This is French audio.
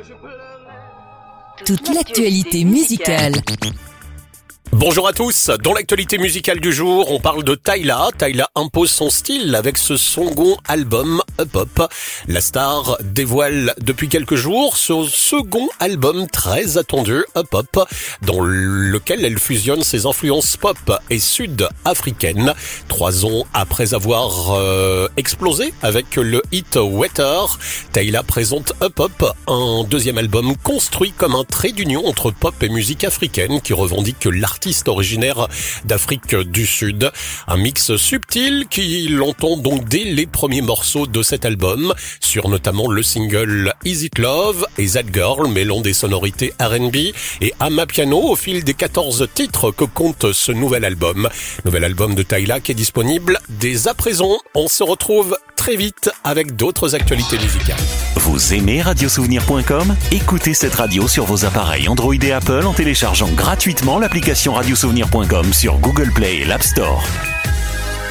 Toute l'actualité musicale. Bonjour à tous, dans l'actualité musicale du jour, on parle de Tyla. Tyla impose son style avec ce second album Up Up. La star dévoile depuis quelques jours ce second album très attendu Up Up, dans lequel elle fusionne ses influences pop et sud-africaines. 3 ans après avoir explosé avec le hit Wetter, Tyla présente Up Up, un deuxième album construit comme un trait d'union entre pop et musique africaine qui revendique l'artiste originaire d'Afrique du Sud. Un mix subtil qui l'entend donc dès les premiers morceaux de cet album, sur notamment le single Is It Love et That Girl, mêlant des sonorités R&B et Amapiano au fil des 14 titres que compte ce nouvel album. Nouvel album de Tyla qui est disponible dès à présent. On se retrouve très vite avec d'autres actualités musicales. Vous aimez radiosouvenir.com ? Écoutez cette radio sur vos appareils Android et Apple en téléchargeant gratuitement l'application radiosouvenir.com sur Google Play et l'App Store.